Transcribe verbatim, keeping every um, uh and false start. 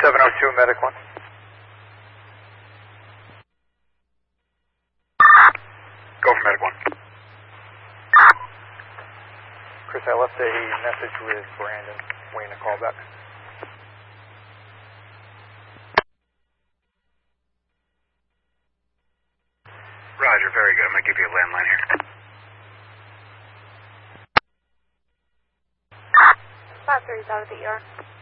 seven oh two, Medic one. Go for Medic one. Chris, I left a message with Brandon, waiting a call back. Roger, very good. I'm going to give you a landline here. five thirty is out of the E R.